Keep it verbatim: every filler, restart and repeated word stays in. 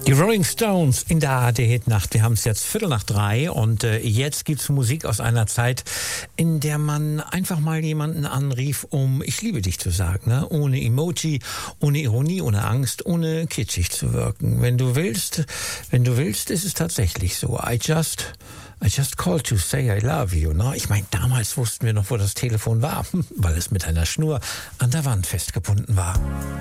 Die Rolling Stones in der A R D-Hitnacht. Wir haben es jetzt Viertel nach drei und äh, jetzt gibt's Musik aus einer Zeit, in der man einfach mal jemanden anrief, um ich liebe dich zu sagen, ne? Ohne Emoji, ohne Ironie, ohne Angst, ohne kitschig zu wirken. Wenn du willst, wenn du willst, ist es tatsächlich so. I just... I just called to say I love you. Ne? Ich meine, damals wussten wir noch, wo das Telefon war, weil es mit einer Schnur an der Wand festgebunden war.